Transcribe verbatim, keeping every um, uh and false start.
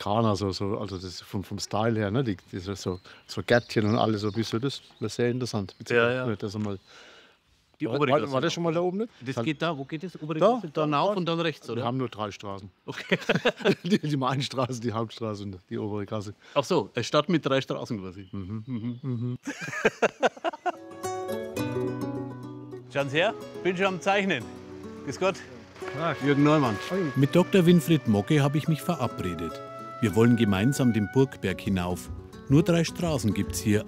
Toskana, so, so, also das vom, vom Style her, ne? Die, die so, so Gärtchen und alles so ein bisschen, das wäre sehr interessant. Ja, ja. Das einmal, Die war, obere war, Gasse. war das schon mal da oben nicht? Das geht da, wo geht das? Obere Da, Gasse? Da da, rauf da. und dann rechts, Wir oder? haben nur drei Straßen. Okay. Die, die Mainstraße, die Hauptstraße und die obere Gasse. Ach so, eine Stadt mit drei Straßen quasi. Mhm. Mhm. Mhm. Schauen Sie her, bin schon am Zeichnen. Grüß Gott. Jürgen Neumann. Mit Doktor Winfried Mogge habe ich mich verabredet. Wir wollen gemeinsam den Burgberg hinauf. Nur drei Straßen gibt's hier,